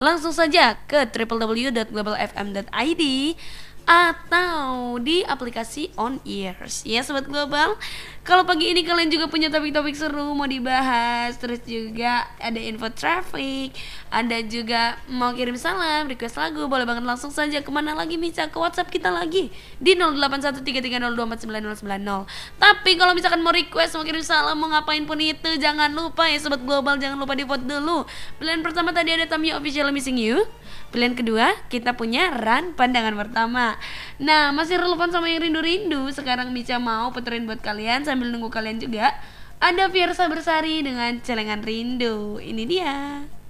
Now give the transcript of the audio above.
Langsung saja ke www.globalfm.id atau di aplikasi On Ears ya Sobat Global. Kalau pagi ini kalian juga punya topik-topik seru mau dibahas, terus juga ada info traffic, ada juga mau kirim salam, request lagu, boleh banget langsung saja kemana lagi Mica? Ke WhatsApp kita lagi di 081330249090. Tapi kalau misalkan mau request, mau kirim salam, mau ngapain pun itu, jangan lupa ya Sobat Global, jangan lupa di vote dulu. Pilihan pertama tadi ada Tamiya Official Missing You. Pilihan kedua kita punya Ran Pandangan Pertama. Nah, masih relevan sama yang rindu-rindu. Sekarang Mica mau puterin buat kalian sambil nunggu kalian juga. Ada Fiersa Bersari dengan Celengan Rindu. Ini dia.